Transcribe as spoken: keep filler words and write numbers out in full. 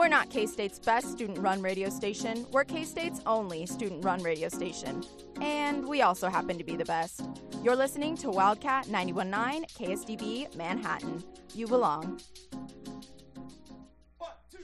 We're not K-State's best student-run radio station. We're K-State's only student-run radio station. And we also happen to be the best. You're listening to Wildcat ninety-one point nine K S D B Manhattan. You belong.